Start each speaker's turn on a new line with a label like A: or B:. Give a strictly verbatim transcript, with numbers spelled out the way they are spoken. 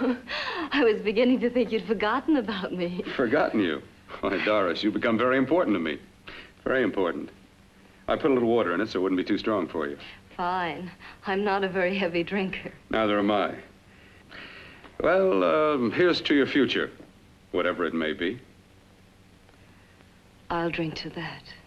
A: Oh, I was beginning to think you'd forgotten about me.
B: Forgotten you? Why, Doris, you've become very important to me. Very important. I put a little water in it so it wouldn't be too strong for you.
A: Fine. I'm not a very heavy drinker.
B: Neither am I. Well, um, here's to your future, whatever it may be.
A: I'll drink to that.